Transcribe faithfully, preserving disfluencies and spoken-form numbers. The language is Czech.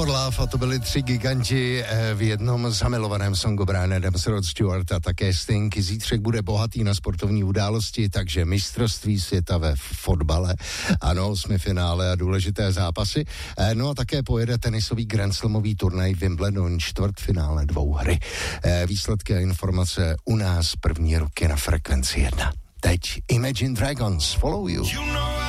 Love, a to byli tři giganti v jednom zamilovaném songu Brian Adams, Rod Stewart a také Sting. Zítřek bude bohatý na sportovní události, takže mistrovství světa ve fotbale, ano, osmifinále a důležité zápasy. No a také pojede tenisový grandslamový turnaj Wimbledon, čtvrtfinále dvouhry. Výsledky a informace u nás první roky na Frekvenci jedna. Teď Imagine Dragons, Follow You. You know